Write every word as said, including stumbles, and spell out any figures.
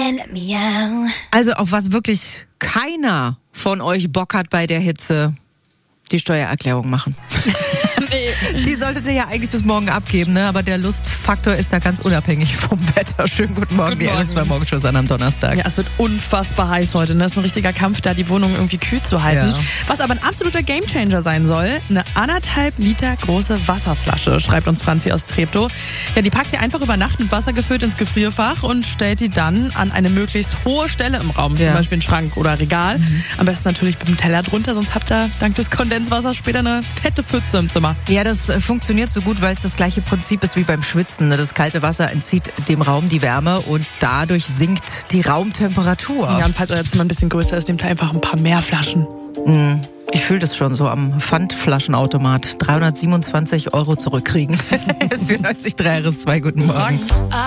let me out. Also auf was wirklich keiner von euch Bock hat bei der Hitze, die Steuererklärung machen. Nee. Die solltet ihr ja eigentlich bis morgen abgeben, ne? Aber der Lustfaktor ist da ganz unabhängig vom Wetter. Schönen guten Morgen, Guten die Morgen. R S zwei Morgenshow an am Donnerstag. Ja, es wird unfassbar heiß heute. Ne? Das ist ein richtiger Kampf, da die Wohnung irgendwie kühl zu halten. Ja. Was aber ein absoluter Gamechanger sein soll, eine anderthalb Liter große Wasserflasche, schreibt uns Franzi aus Treptow. Ja, die packt ihr einfach über Nacht mit Wasser gefüllt ins Gefrierfach und stellt die dann an eine möglichst hohe Stelle im Raum, Ja. zum Beispiel einen Schrank oder Regal. Mhm. Am besten natürlich mit dem Teller drunter, sonst habt ihr dank des Kondenswassers später eine fette Pfütze im Zimmer. Ja, das äh, funktioniert so gut, weil es das gleiche Prinzip ist wie beim Schwitzen. Ne? Das kalte Wasser entzieht dem Raum die Wärme und dadurch sinkt die Raumtemperatur. Ja, und falls euer Zimmer ein bisschen größer ist, nehmt ihr einfach ein paar mehr Flaschen. Mm, ich fühle das schon so am Pfandflaschenautomat. dreihundertsiebenundzwanzig Euro zurückkriegen. S vierundneunzig Komma drei R S zwei, guten Morgen.